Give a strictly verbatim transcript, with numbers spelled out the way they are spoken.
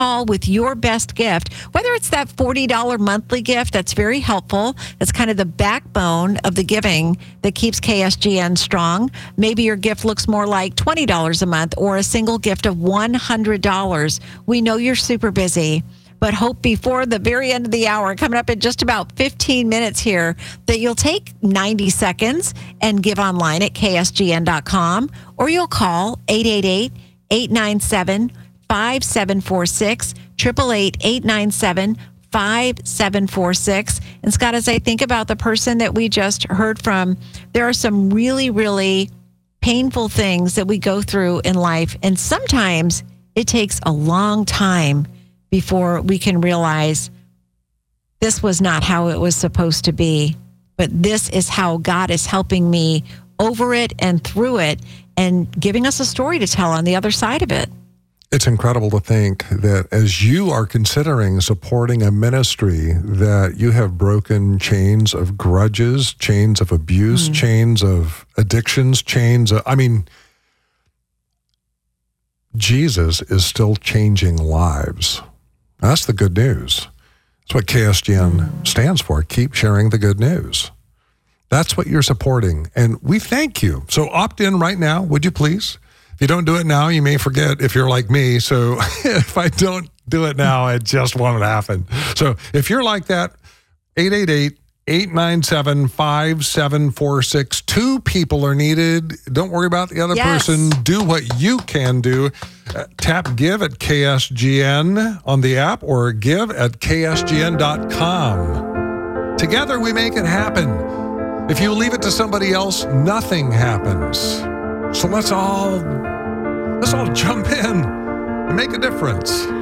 call with your best gift, whether it's that forty dollars monthly gift that's very helpful. It's kind of the backbone of the giving that keeps K S G N strong. Maybe your gift looks more like twenty dollars a month or a single gift of one hundred dollars. We know you're super busy, but hope before the very end of the hour, coming up in just about fifteen minutes here, that you'll take ninety seconds and give online at K S G N dot com, or you'll call eight eight eight, eight nine seven, five seven four six, eight eight eight, eight nine seven, five seven four six. And Scott, as I think about the person that we just heard from, there are some really, really painful things that we go through in life. And sometimes it takes a long time before we can realize this was not how it was supposed to be. But this is how God is helping me over it and through it and giving us a story to tell on the other side of it. It's incredible to think that as you are considering supporting a ministry, that you have broken chains of grudges, chains of abuse, mm. chains of addictions, chains of, I mean, Jesus is still changing lives. That's the good news. That's what K S G N mm. stands for. Keep sharing the good news. That's what you're supporting. And we thank you. So opt in right now, would you please? If you don't do it now, you may forget if you're like me. So if I don't do it now, it just won't happen. So if you're like that, eight eight eight, eight nine seven, five seven four six. Two people are needed. Don't worry about the other yes. person. Do what you can do. Uh, tap give at K S G N on the app or give at K S G N dot com. Together we make it happen. If you leave it to somebody else, nothing happens. So let's all Let's all jump in and make a difference.